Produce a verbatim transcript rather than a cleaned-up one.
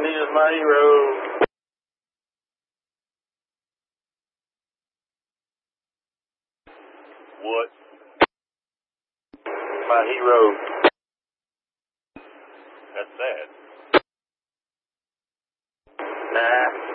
Randy is my hero. What? My hero. That's sad. Nah.